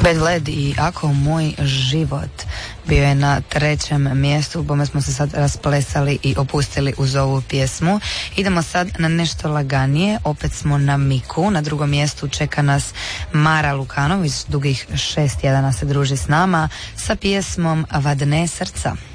Bad Led i Ako moj život bio je na 3. mjestu, bome smo se sad rasplesali i opustili uz ovu pjesmu. Idemo sad na nešto laganije, opet smo na Miku, na 2. mjestu čeka nas Mara Lukanović, dugih 6 tjedana se druži s nama sa pjesmom Vadne srca.